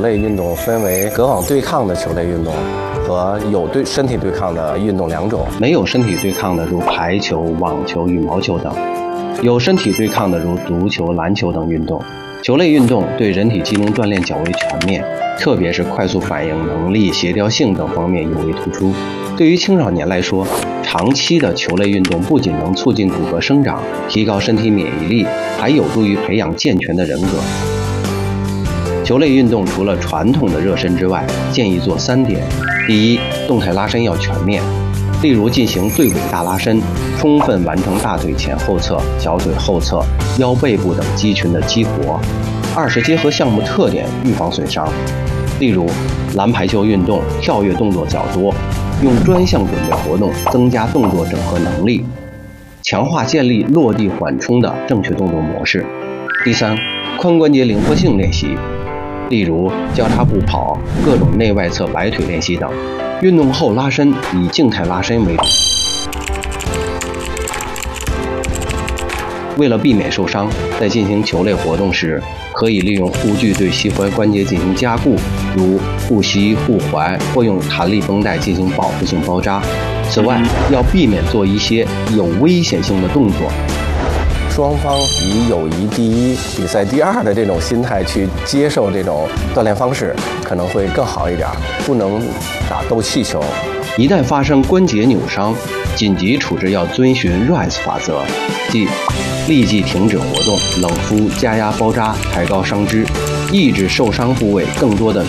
类运动分为隔网对抗的球类运动和有身体对抗的运动两种。 没有身体对抗的如排球、网球、羽毛球等；有身体对抗的如足球、篮球等运动。球类运动对人体机能锻炼较为全面，特别是快速反应能力、协调性等方面尤为突出。对于青少年来说，长期的球类运动不仅能促进骨骼生长，提高身体免疫力，还有助于培养健全的人格。球类运动除了传统的热身之外，建议做3点：第一，动态拉伸要全面，例如进行对尾大拉伸，充分完成大腿前后侧、小腿后侧、腰背部等肌群的激活。二是结合项目特点，预防损伤，例如篮排球运动跳跃动作较多，用专项准备活动增加动作整合能力，强化建立落地缓冲的正确动作模式。第三，髋关节灵活性练习，例如交叉步跑、各种内外侧摆腿练习等。运动后拉伸以静态拉伸为主。为了避免受伤，在进行球类活动时，可以利用护具对膝踝关节进行加固，如护膝、护踝，或用弹力绷带进行保护性包扎。此外，要避免做一些有危险性的动作。 双方以友谊第一、比赛第二的这种心态去接受这种锻炼方式，可能会更好一点。不能打斗气球。 一旦发生关节扭伤，紧急处置要遵循 RICE 法则，即立即停止活动、冷敷、加压包扎、抬高伤肢，抑制受伤部位更多的